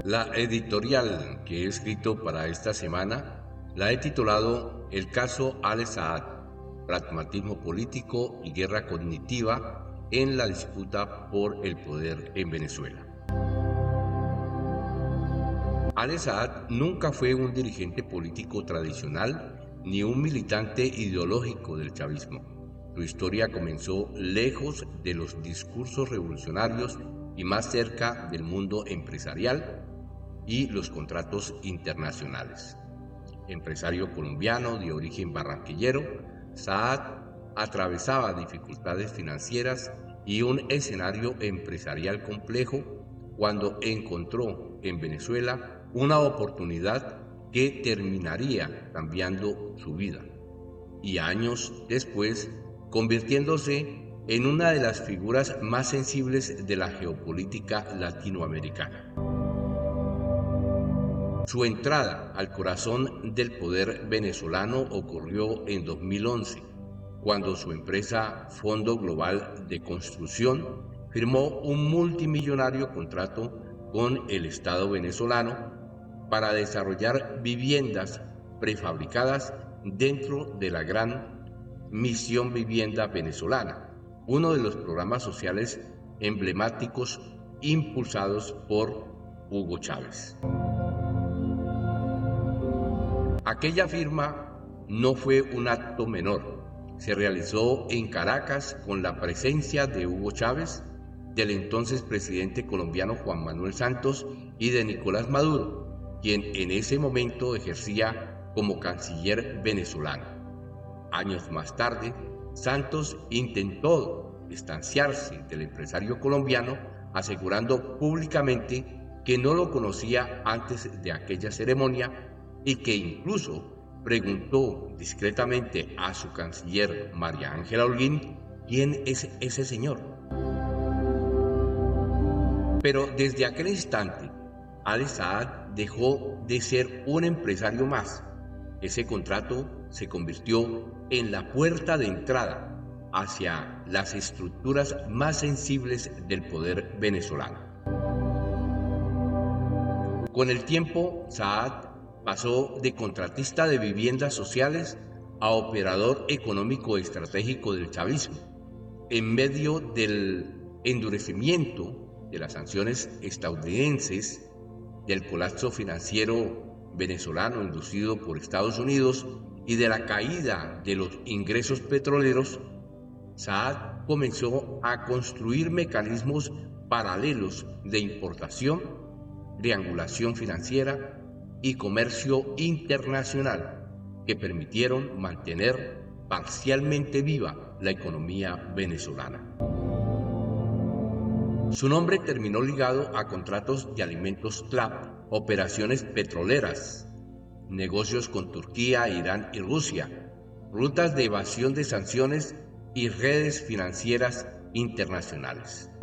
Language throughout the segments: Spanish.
La editorial que he escrito para esta semana la he titulado El caso Ali Saad, pragmatismo político y guerra cognitiva en la disputa por el poder en Venezuela. Ali Saad nunca fue un dirigente político tradicional ni un militante ideológico del chavismo. Su historia comenzó lejos de los discursos revolucionarios y más cerca del mundo empresarial y los contratos internacionales. Empresario colombiano de origen barranquillero, Saad atravesaba dificultades financieras y un escenario empresarial complejo cuando encontró en Venezuela una oportunidad que terminaría cambiando su vida y años después convirtiéndose en una de las figuras más sensibles de la geopolítica latinoamericana. Su entrada al corazón del poder venezolano ocurrió en 2011, cuando su empresa Fondo Global de Construcción firmó un multimillonario contrato con el Estado venezolano para desarrollar viviendas prefabricadas dentro de la Gran Misión Vivienda Venezolana, uno de los programas sociales emblemáticos impulsados por Hugo Chávez. Aquella firma no fue un acto menor. Se realizó en Caracas con la presencia de Hugo Chávez, del entonces presidente colombiano Juan Manuel Santos y de Nicolás Maduro, quien en ese momento ejercía como canciller venezolano. Años más tarde, Santos intentó distanciarse del empresario colombiano, asegurando públicamente que no lo conocía antes de aquella ceremonia y que incluso preguntó discretamente a su canciller María Ángela Holguín quién es ese señor. Pero desde aquel instante, Ali Saad dejó de ser un empresario más. Ese contrato se convirtió en la puerta de entrada hacia las estructuras más sensibles del poder venezolano. Con el tiempo, Saad pasó de contratista de viviendas sociales a operador económico estratégico del chavismo. En medio del endurecimiento de las sanciones estadounidenses, del colapso financiero venezolano inducido por Estados Unidos y de la caída de los ingresos petroleros, Saad comenzó a construir mecanismos paralelos de importación, triangulación financiera y comercio internacional que permitieron mantener parcialmente viva la economía venezolana. Su nombre terminó ligado a contratos de alimentos CLAP, operaciones petroleras, negocios con Turquía, Irán y Rusia, rutas de evasión de sanciones y redes financieras internacionales.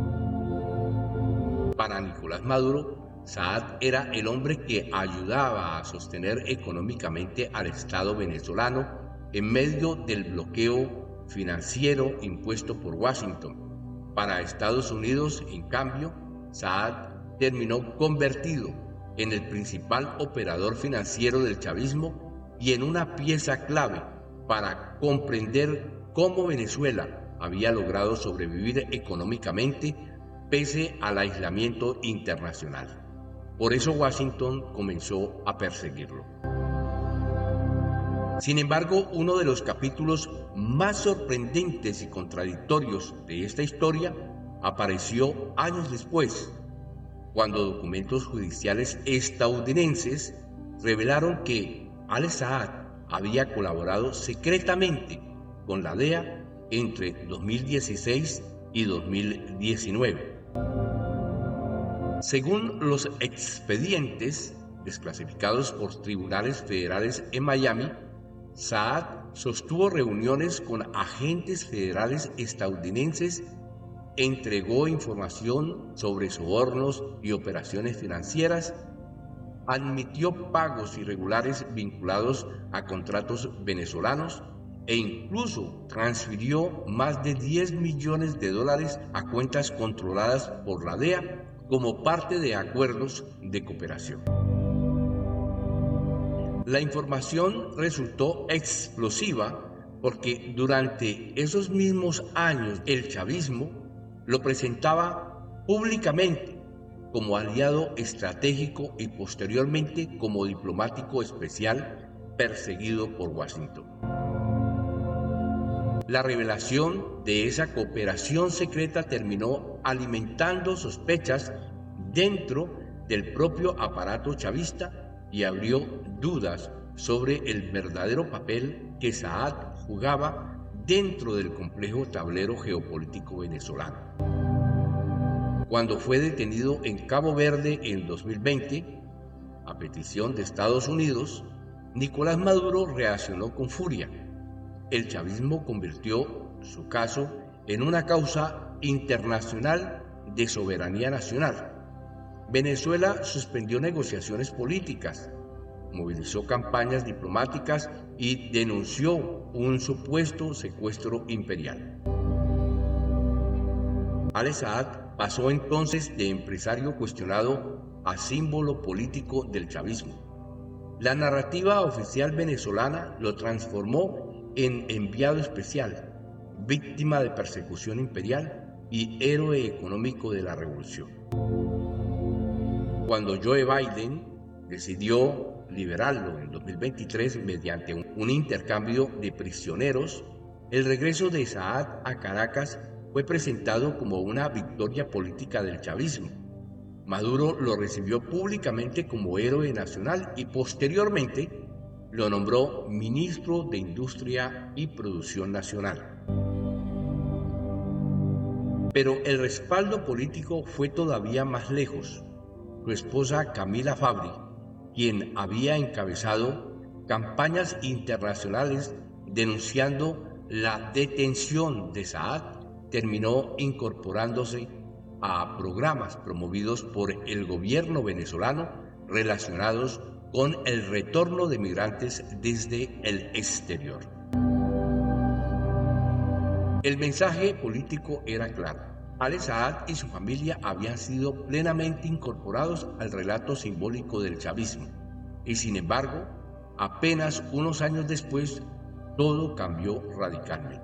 Para Nicolás Maduro, Saad era el hombre que ayudaba a sostener económicamente al Estado venezolano en medio del bloqueo financiero impuesto por Washington. Para Estados Unidos, en cambio, Saad terminó convertido en el principal operador financiero del chavismo y en una pieza clave para comprender cómo Venezuela había logrado sobrevivir económicamente pese al aislamiento internacional. Por eso Washington comenzó a perseguirlo. Sin embargo, uno de los capítulos más sorprendentes y contradictorios de esta historia apareció años después, cuando documentos judiciales estadounidenses revelaron que Ali Saad había colaborado secretamente con la DEA entre 2016 y 2019. Según los expedientes desclasificados por tribunales federales en Miami, Saad sostuvo reuniones con agentes federales estadounidenses, entregó información sobre sobornos y operaciones financieras, admitió pagos irregulares vinculados a contratos venezolanos e incluso transfirió más de $10 millones a cuentas controladas por la DEA como parte de acuerdos de cooperación. La información resultó explosiva porque durante esos mismos años el chavismo lo presentaba públicamente como aliado estratégico y posteriormente como diplomático especial perseguido por Washington. La revelación de esa cooperación secreta terminó alimentando sospechas dentro del propio aparato chavista y abrió dudas sobre el verdadero papel que Saad jugaba dentro del complejo tablero geopolítico venezolano. Cuando fue detenido en Cabo Verde en 2020, a petición de Estados Unidos, Nicolás Maduro reaccionó con furia. El chavismo convirtió su caso en una causa internacional de soberanía nacional. Venezuela suspendió negociaciones políticas, movilizó campañas diplomáticas y denunció un supuesto secuestro imperial. Ale Saad pasó entonces de empresario cuestionado a símbolo político del chavismo. La narrativa oficial venezolana lo transformó en enviado especial, víctima de persecución imperial y héroe económico de la revolución. Cuando Joe Biden decidió liberarlo en 2023 mediante un intercambio de prisioneros, el regreso de Saad a Caracas fue presentado como una victoria política del chavismo. Maduro lo recibió públicamente como héroe nacional y posteriormente lo nombró ministro de Industria y Producción Nacional. Pero el respaldo político fue todavía más lejos. Su esposa Camila Fabri, quien había encabezado campañas internacionales denunciando la detención de Saad, terminó incorporándose a programas promovidos por el gobierno venezolano relacionados con el retorno de migrantes desde el exterior. El mensaje político era claro. Ale Saad y su familia habían sido plenamente incorporados al relato simbólico del chavismo, y sin embargo, apenas unos años después, todo cambió radicalmente.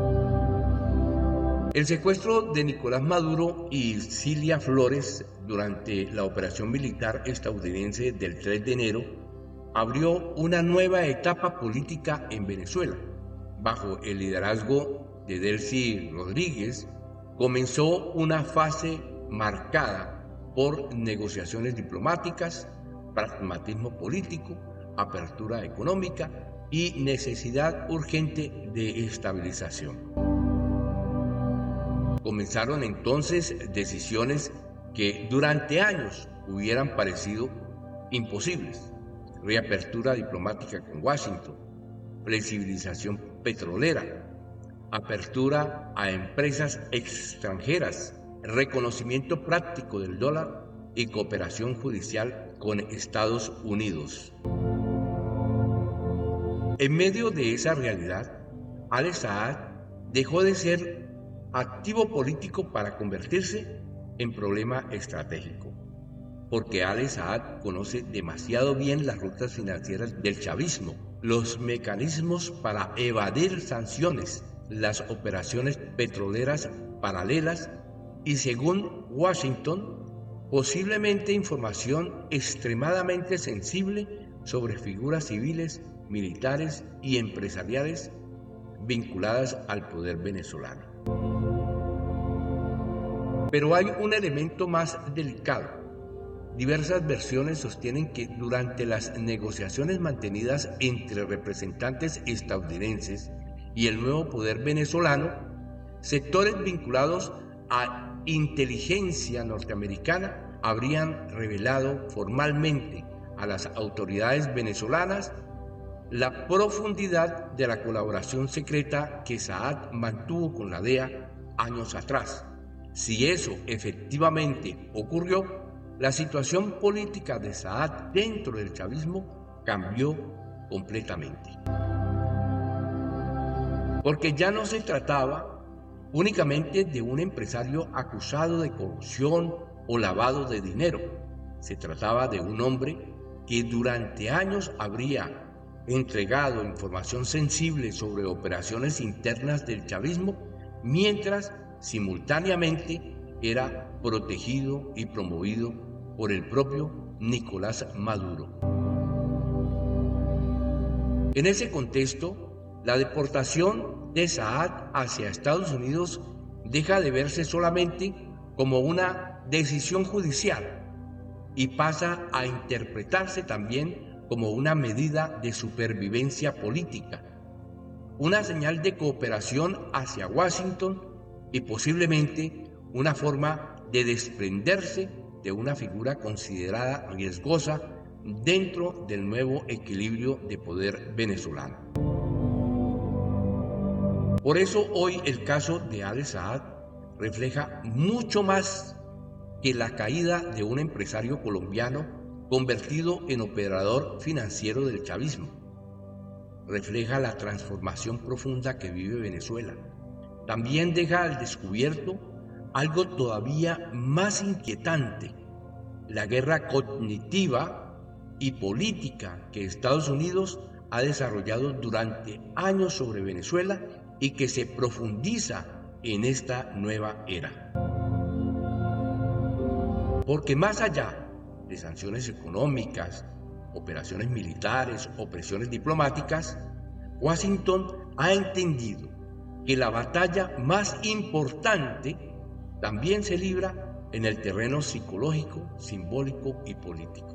El secuestro de Nicolás Maduro y Cilia Flores durante la operación militar estadounidense del 3 de enero abrió una nueva etapa política en Venezuela. Bajo el liderazgo de Delcy Rodríguez, comenzó una fase marcada por negociaciones diplomáticas, pragmatismo político, apertura económica y necesidad urgente de estabilización. Comenzaron entonces decisiones que durante años hubieran parecido imposibles: reapertura diplomática con Washington, flexibilización petrolera, apertura a empresas extranjeras, reconocimiento práctico del dólar y cooperación judicial con Estados Unidos. En medio de esa realidad, Ale Saad dejó de ser activo político para convertirse en problema estratégico, porque Ale Saad conoce demasiado bien las rutas financieras del chavismo, los mecanismos para evadir sanciones, las operaciones petroleras paralelas y, según Washington, posiblemente información extremadamente sensible sobre figuras civiles, militares y empresariales vinculadas al poder venezolano. Pero hay un elemento más delicado. Diversas versiones sostienen que durante las negociaciones mantenidas entre representantes estadounidenses y el nuevo poder venezolano, sectores vinculados a inteligencia norteamericana habrían revelado formalmente a las autoridades venezolanas la profundidad de la colaboración secreta que Saad mantuvo con la DEA años atrás. Si eso efectivamente ocurrió, la situación política de Saad dentro del chavismo cambió completamente. Porque ya no se trataba únicamente de un empresario acusado de corrupción o lavado de dinero. Se trataba de un hombre que durante años habría entregado información sensible sobre operaciones internas del chavismo, mientras simultáneamente era protegido y promovido por el propio Nicolás Maduro. En ese contexto, la deportación de Saad hacia Estados Unidos deja de verse solamente como una decisión judicial y pasa a interpretarse también como una medida de supervivencia política, una señal de cooperación hacia Washington y posiblemente una forma de desprenderse de una figura considerada riesgosa dentro del nuevo equilibrio de poder venezolano. Por eso hoy el caso de Ali Saad refleja mucho más que la caída de un empresario colombiano convertido en operador financiero del chavismo. Refleja la transformación profunda que vive Venezuela. También deja al descubierto algo todavía más inquietante: la guerra cognitiva y política que Estados Unidos ha desarrollado durante años sobre Venezuela y que se profundiza en esta nueva era. Porque más allá de sanciones económicas, operaciones militares o presiones diplomáticas, Washington ha entendido que la batalla más importante también se libra en el terreno psicológico, simbólico y político.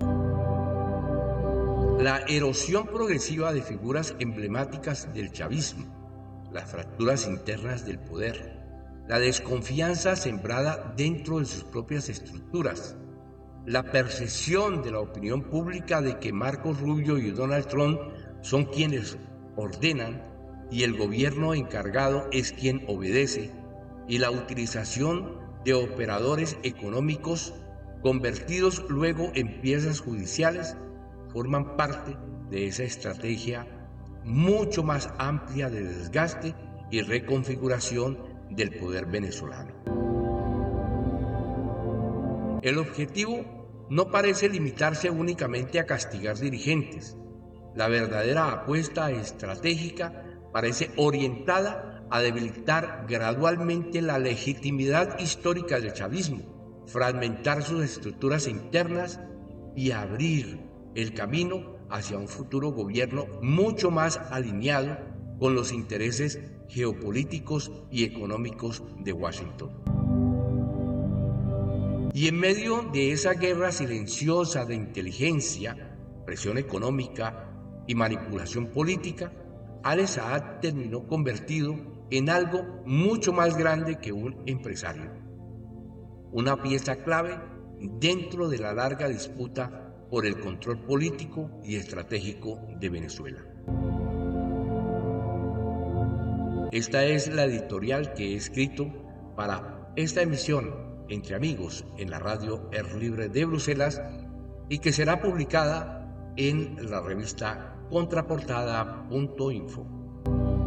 La erosión progresiva de figuras emblemáticas del chavismo, las fracturas internas del poder, la desconfianza sembrada dentro de sus propias estructuras, la percepción de la opinión pública de que Marco Rubio y Donald Trump son quienes ordenan y el gobierno encargado es quien obedece, y la utilización de operadores económicos convertidos luego en piezas judiciales forman parte de esa estrategia mucho más amplia de desgaste y reconfiguración del poder venezolano. El objetivo no parece limitarse únicamente a castigar dirigentes. La verdadera apuesta estratégica parece orientada a debilitar gradualmente la legitimidad histórica del chavismo, fragmentar sus estructuras internas y abrir el camino hacia un futuro gobierno mucho más alineado con los intereses geopolíticos y económicos de Washington. Y en medio de esa guerra silenciosa de inteligencia, presión económica y manipulación política, Ali Saad terminó convertido en algo mucho más grande que un empresario, una pieza clave dentro de la larga disputa por el control político y estratégico de Venezuela. Esta es la editorial que he escrito para esta emisión Entre Amigos en la radio Air Libre de Bruselas y que será publicada en la revista contraportada.info.